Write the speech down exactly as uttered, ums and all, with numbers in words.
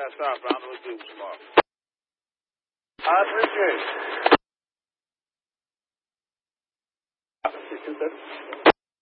last stop, but I don't know what to do tomorrow. I appreciate it. Two, two,